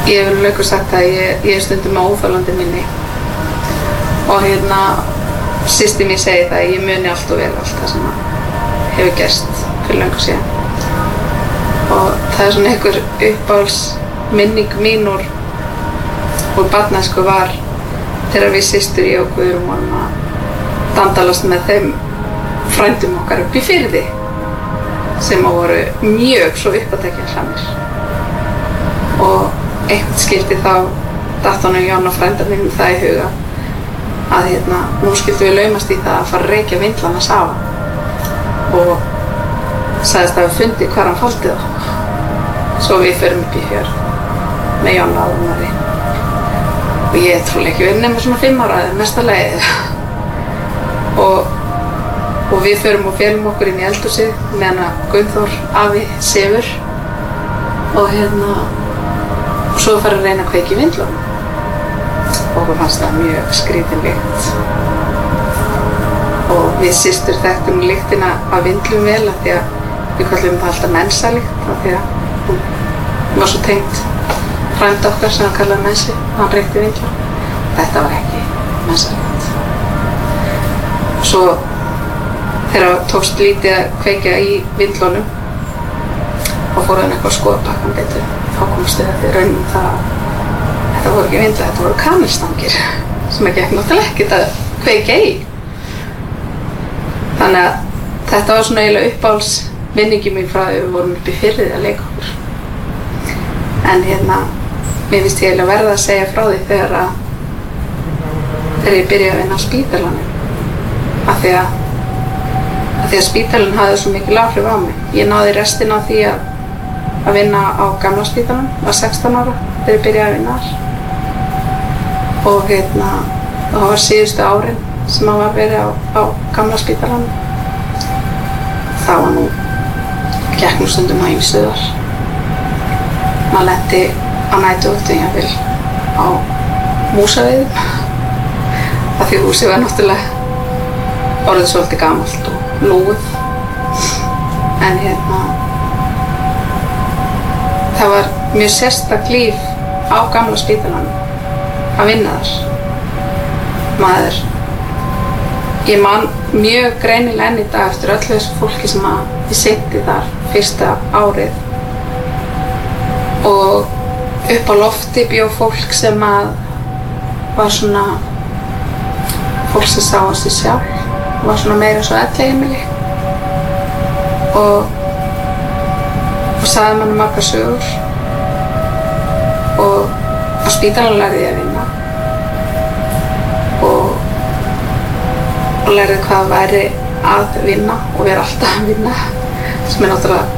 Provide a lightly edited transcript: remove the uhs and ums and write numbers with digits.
ég hef löngu sagt að ég er stundum með óþolandi minni og systir mín segir það að ég muni allt og vel allt það sem hefur gerst fyrir löngu síðan og það er svona einhver uppáhaldsminning mín úr barnæsku var þegar við systur ég og Guðrún vorum að dandalast með þeim frændum okkar upp í Firði sem voru mjög svo uppátekjansamir og einhvern skipti þá datt honum Jón og frænda mínum það í huga að nú skildum við laumast í það að fara að reykja vindlana safa og sagðist að við fundið hvar hann faldi þá svo við förum upp í fjörð með Jón og Áðumari og ég trúlega ekki verið nema svona 5 ára eða mesta lagið og við förum og félum okkur inn í eldhúsið meðan að Gunnþór afi sefur og og svo farið að reyna að kveikja í vindlunum og okkur fannst það mjög skrítin lykt og við systur þekktum lyktina af vindlum vel af því að við kallum það alltaf mensalykt af því að hún var svo tengt frænda okkar sem hann kallaði mensi og hann reykti vindlum. Þetta var ekki mensalykt. Svo þegar tókst lítið að kveikja í vindlunum og fór hann eitthvað að skoða bakkan betur þá komst við að því raunum það þetta voru ekki vindlar, þetta voru kanilstangir sem ekki náttúrulega ekkert að kveikja í þannig að þetta var svona eiginlega uppáhaldsminningi mín frá að við vorum upp í Firði að leika okkur en mér finnst ég eiginlega verða að segja frá því þegar ég byrjaði að vinna á spítalanum af því að spítalinn hafði svo mikil áhrif á mig. Ég náði restina af því að vinna á gamla spítalanum, var 16 ára þegar ég byrjaði að vinna þar og það var síðustu árin sem var verið á gamla spítalanum. Það var gekk nú stundum á ýmsuðar. Maður lenti á næturvöktum jafnvel á músaveiðum af því húsið var náttúrulega orðið svolítið gamalt og lúið en það var mjög sérstakt líf á gamla spítalanum að vinna þar ég man mjög greinilega enn í dag eftir öllu þessu fólki sem ég sinnti þar fyrsta árið og upp á lofti bjó fólk sem var svona fólk sem sá sig sjálf var svona meira svo elliheimili og sagði manni margar sögur og á spítalanum lærði ég að vinna og lærði hvað væri að vinna og vera alltaf að vinna sem náttúrulega